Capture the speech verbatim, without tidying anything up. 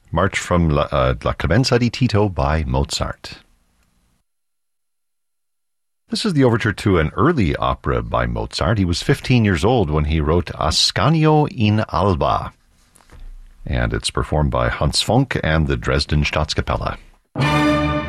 March from La, uh, La Clemenza di Tito by Mozart. This is the overture to an early opera by Mozart. He was fifteen years old when he wrote Ascanio in Alba. And it's performed by Hans Funk and the Dresden Staatskapelle.